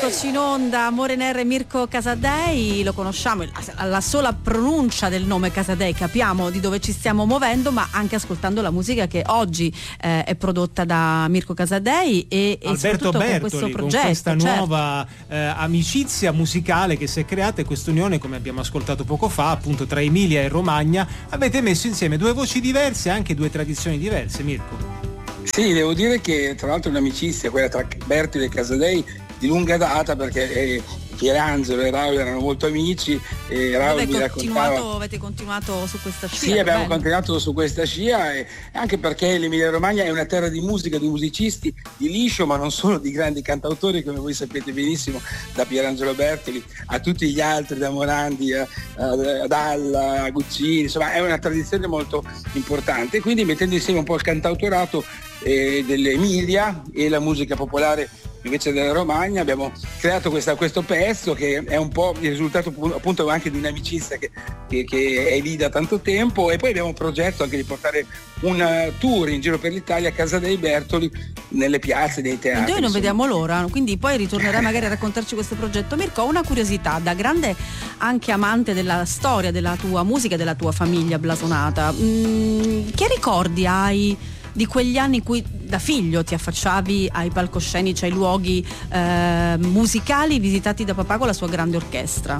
Eccoci in onda, Amore in R e Mirko Casadei, lo conosciamo, alla sola pronuncia del nome Casadei capiamo di dove ci stiamo muovendo, ma anche ascoltando la musica che oggi è prodotta da Mirko Casadei e Alberto soprattutto Bertoli, con questo progetto, con questa certo, nuova amicizia musicale che si è creata e quest'unione, come abbiamo ascoltato poco fa, appunto tra Emilia e Romagna. Avete messo insieme due voci diverse e anche due tradizioni diverse, Mirko. Sì, devo dire che tra l'altro è un'amicizia, quella tra Bertoli e Casadei, di lunga data, perché Pierangelo e Raul erano molto amici e Raul mi raccontava... Avete continuato su questa scia? Sì, abbiamo continuato su questa scia, e anche perché l'Emilia Romagna è una terra di musica, di musicisti, di liscio, ma non solo, di grandi cantautori, come voi sapete benissimo, da Pierangelo Bertoli a tutti gli altri, da Morandi a Dalla, a Guccini, insomma è una tradizione molto importante. Quindi mettendo insieme un po' il cantautorato dell'Emilia e la musica popolare invece della Romagna, abbiamo creato questo pezzo che è un po' il risultato appunto anche di un'amicizia che è lì da tanto tempo, e poi abbiamo un progetto anche di portare un tour in giro per l'Italia a casa dei Bertoli, nelle piazze, nei teatri. Noi non vediamo l'ora, quindi poi ritornerai magari a raccontarci questo progetto. Mirko, ho una curiosità, da grande anche amante della storia della tua musica e della tua famiglia blasonata, che ricordi hai di quegli anni in cui da figlio ti affacciavi ai palcoscenici, ai luoghi musicali visitati da papà con la sua grande orchestra?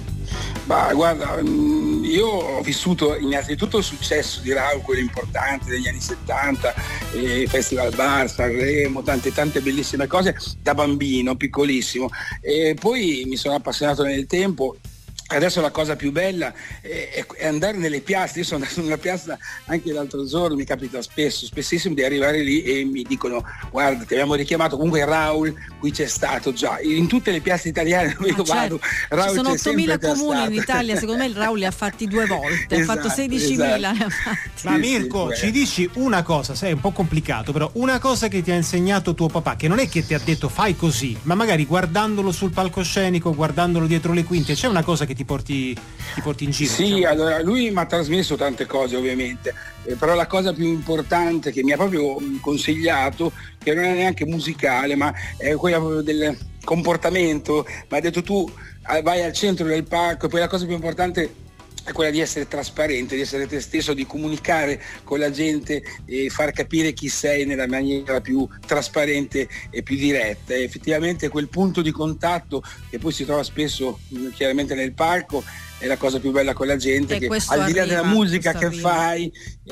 Ma guarda, io ho vissuto innanzitutto il successo di Raul, quello importante degli anni 70, Festival Bar, Sanremo, tante bellissime cose da bambino, piccolissimo, e poi mi sono appassionato nel tempo. Adesso la cosa più bella è andare nelle piazze. Io sono andato in una piazza anche l'altro giorno, mi capita spessissimo di arrivare lì e mi dicono: guarda, ti abbiamo richiamato, comunque Raul qui c'è stato già, in tutte le piazze italiane dove io vado, Raul ci sono 8.000 comuni stato. in Italia, secondo me il Raul li ha fatti 2 volte, Esatto, ha fatto 16.000 ne ha fatti. Ma Mirko, ci dici una cosa, sai, è un po' complicato, però una cosa che ti ha insegnato tuo papà, che non è che ti ha detto fai così, ma magari guardandolo sul palcoscenico, guardandolo dietro le quinte, c'è una cosa che ti porti in giro? Sì, diciamo. Allora lui mi ha trasmesso tante cose ovviamente, però la cosa più importante che mi ha proprio consigliato, che non è neanche musicale, ma è quella proprio del comportamento. Mi ha detto: tu vai al centro del palco, e poi la cosa più importante è quella di essere trasparente, di essere te stesso, di comunicare con la gente e far capire chi sei nella maniera più trasparente e più diretta. E effettivamente quel punto di contatto che poi si trova spesso chiaramente nel palco è la cosa più bella con la gente, che al di là della musica che fai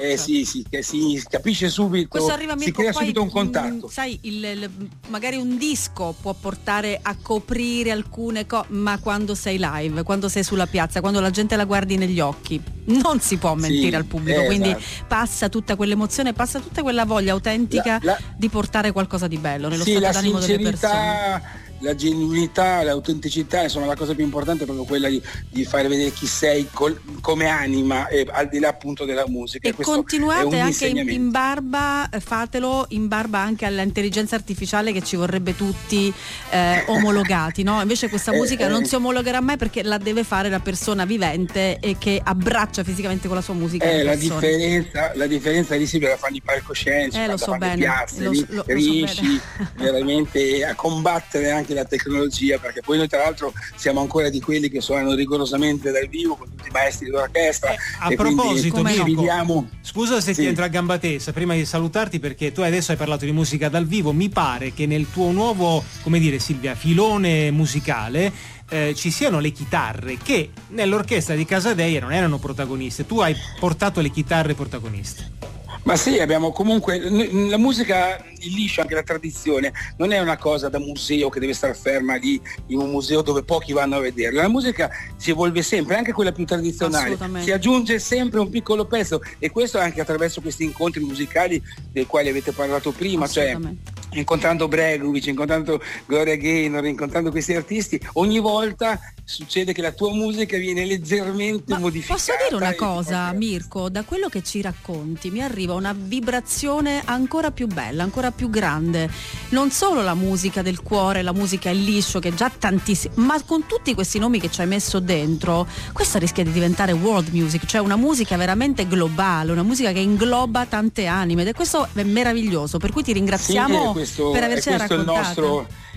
che si capisce subito, si crea subito un contatto. Sai, magari un disco può portare a coprire alcune cose, ma quando sei live, quando sei sulla piazza, quando la gente la guardi negli occhi, non si può mentire al pubblico, quindi esatto. Passa tutta quell'emozione, passa tutta quella voglia autentica di portare qualcosa di bello nello stato d'animo delle persone. La genuinità, l'autenticità, insomma la cosa più importante è proprio quella di far vedere chi sei come anima, al di là appunto della musica. E continuate anche in barba, fatelo in barba anche all'intelligenza artificiale che ci vorrebbe tutti omologati, no? Invece questa musica non si omologherà mai, perché la deve fare la persona vivente e che abbraccia fisicamente con la sua musica. La differenza lì si la fanno i palcoscenici, lo so bene, piazze, riesci veramente a combattere anche la tecnologia, perché poi noi tra l'altro siamo ancora di quelli che suonano rigorosamente dal vivo con tutti i maestri d'orchestra. A proposito, Mirko, scusa se ti entra a gamba tesa prima di salutarti, perché tu adesso hai parlato di musica dal vivo. Mi pare che nel tuo nuovo, come dire, Silvia, filone musicale ci siano le chitarre che nell'orchestra di Casadei non erano protagoniste. Tu hai portato le chitarre protagoniste. Ma sì, abbiamo comunque la musica, il liscio, anche la tradizione non è una cosa da museo che deve stare ferma lì in un museo dove pochi vanno a vederla. La musica si evolve sempre, anche quella più tradizionale, si aggiunge sempre un piccolo pezzo, e questo anche attraverso questi incontri musicali dei quali avete parlato prima, cioè incontrando Bregovic, incontrando Gloria Gaynor, incontrando questi artisti, ogni volta succede che la tua musica viene leggermente modificata. Posso dire una cosa, Mirko? Da quello che ci racconti mi arriva una vibrazione ancora più bella, ancora più grande. Non solo la musica del cuore, la musica il liscio, che è già tantissimo, ma con tutti questi nomi che ci hai messo dentro, questa rischia di diventare world music, cioè una musica veramente globale, una musica che ingloba tante anime, ed questo è meraviglioso, per cui ti ringraziamo per averci raccontato.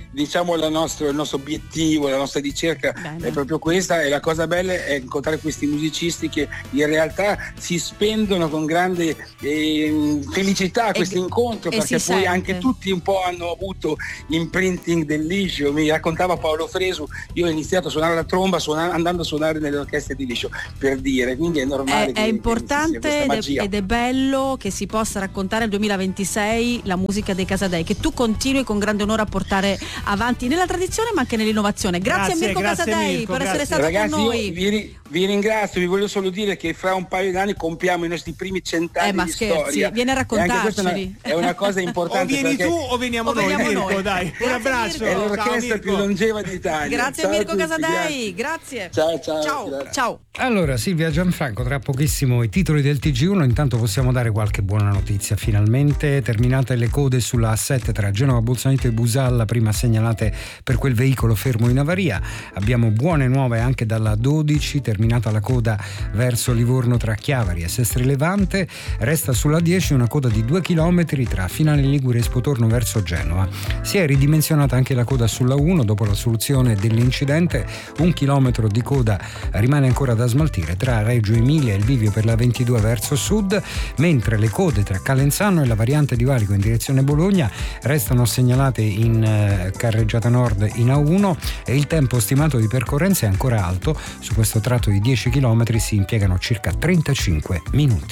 diciamo il nostro obiettivo, la nostra ricerca. Bene. È proprio questa, e la cosa bella è incontrare questi musicisti che in realtà si spendono con grande felicità a questo incontro, perché poi anche tutti un po' hanno avuto imprinting del Liscio. Mi raccontava Paolo Fresu, io ho iniziato a suonare la tromba andando a suonare nelle orchestre di Liscio, per dire, quindi è normale. È importante ed è bello che si possa raccontare nel 2026 la musica dei Casadei, che tu continui con grande onore a portare avanti nella tradizione ma anche nell'innovazione. Grazie a Mirko Casadei per essere stato con noi. Vi ringrazio, vi voglio solo dire che fra un paio di anni compiamo i nostri primi 100 anni di storia. Vieni a raccontarceli. È una cosa importante. O vieni tu o veniamo noi, Mirko, dai. Un abbraccio. È l'orchestra più longeva d'Italia. Grazie a Mirko Casadei, grazie. Ciao. Allora, Silvia Gianfranco, tra pochissimo i titoli del TG1, intanto possiamo dare qualche buona notizia. Finalmente terminate le code sulla A7 tra Genova, Bolzaneto e Busalla, prima segnalate per quel veicolo fermo in avaria. Abbiamo buone nuove anche dalla 12, terminata la coda verso Livorno tra Chiavari e Sestri Levante. Resta sulla 10 una coda di 2 km tra Finale Ligure e Spotorno verso Genova. Si è ridimensionata anche la coda sulla 1 dopo la soluzione dell'incidente. 1 chilometro di coda rimane ancora da smaltire tra Reggio Emilia e il bivio per la 22 verso sud, mentre le code tra Calenzano e la variante di Valico in direzione Bologna restano segnalate in carreggiata nord in A1 e il tempo stimato di percorrenza è ancora alto. Su questo tratto di 10 km si impiegano circa 35 minuti.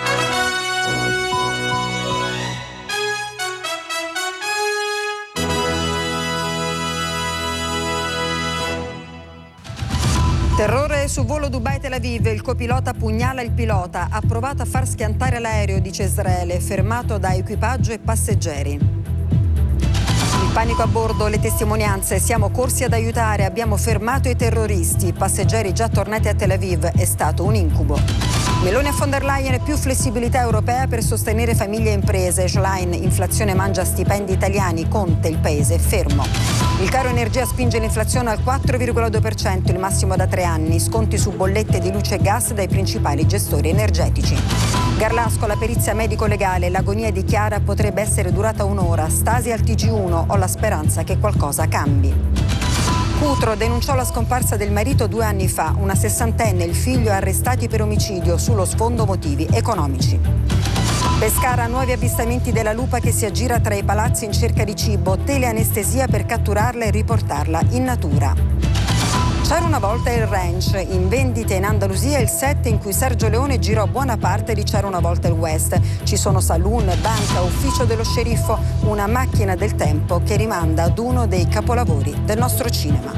Terrore su volo Dubai-Tel Aviv, il copilota pugnala il pilota, ha provato a far schiantare l'aereo, dice Israele, fermato da equipaggio e passeggeri. Il panico a bordo, le testimonianze, siamo corsi ad aiutare, abbiamo fermato i terroristi, passeggeri già tornati a Tel Aviv, è stato un incubo. Meloni a von der Leyen, più flessibilità europea per sostenere famiglie e imprese. Schlein, inflazione mangia stipendi italiani, Conte, il paese è fermo. Il caro energia spinge l'inflazione al 4,2%, il massimo da 3 anni. Sconti su bollette di luce e gas dai principali gestori energetici. Garlasco, la perizia medico-legale, l'agonia di Chiara potrebbe essere durata un'ora. Stasi al TG1, ho la speranza che qualcosa cambi. Cutro denunciò la scomparsa del marito 2 anni fa, una 60enne e il figlio arrestati per omicidio, sullo sfondo motivi economici. Pescara, nuovi avvistamenti della lupa che si aggira tra i palazzi in cerca di cibo, teleanestesia per catturarla e riportarla in natura. C'era una volta il ranch, in vendita in Andalusia, il set in cui Sergio Leone girò buona parte di C'era una volta il West. Ci sono saloon, banca, ufficio dello sceriffo, una macchina del tempo che rimanda ad uno dei capolavori del nostro cinema.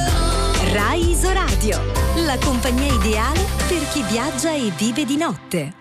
Rai Isoradio, la compagnia ideale per chi viaggia e vive di notte.